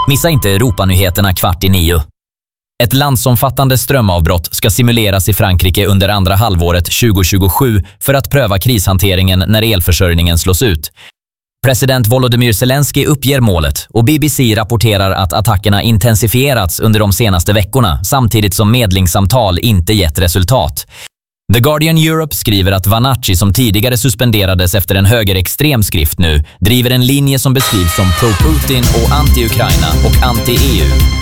Missa inte Europanyheterna 8:45. Ett landsomfattande strömavbrott ska simuleras i Frankrike under andra halvåret 2027 för att pröva krishanteringen när elförsörjningen slås ut. President Volodymyr Zelensky uppger målet och BBC rapporterar att attackerna intensifierats under de senaste veckorna samtidigt som medlingssamtal inte gett resultat. The Guardian Europe skriver att Vanacci, som tidigare suspenderades efter en högerextrem skrift nu, driver en linje som beskrivs som pro-Putin och anti-Ukraina och anti-EU.